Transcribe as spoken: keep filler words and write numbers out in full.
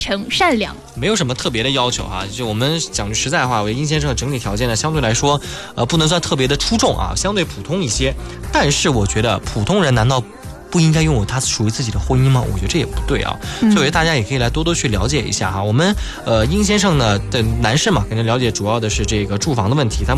诚善良， 没有什么特别的要求哈。就我们讲句实在话，我殷先生的整体条件呢，相对来说，呃，不能算特别的出众啊，相对普通一些。但是我觉得普通人难道不应该拥有他属于自己的婚姻吗？我觉得这也不对啊。所以我觉得大家也可以来多多去了解一下哈。我们呃殷先生呢的男士嘛，肯定了解主要的是这个住房的问题，但